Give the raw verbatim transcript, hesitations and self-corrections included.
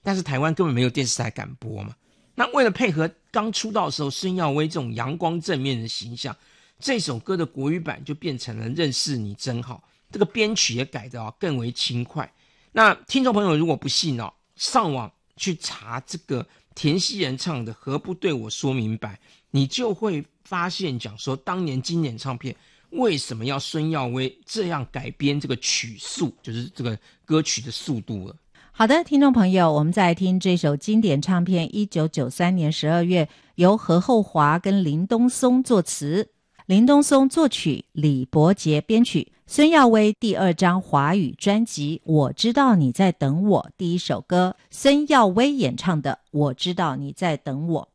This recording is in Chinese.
但是台湾根本没有电视台敢播嘛。那为了配合刚出道的时候孙耀威这种阳光正面的形象，这首歌的国语版就变成了认识你真好，这个编曲也改得、哦、更为轻快。那听众朋友如果不信哦，上网去查这个田曦人唱的何不对我说明白，你就会发现讲说当年经典唱片为什么要孙耀威这样改编这个曲速，就是这个歌曲的速度了。 好的，听众朋友，我们再来听这首经典唱片一九九三年十二月由何厚华跟林东松作词，林东松作曲，李伯杰编曲，孙耀威第二张华语专辑《我知道你在等我》第一首歌，孙耀威演唱的《我知道你在等我》。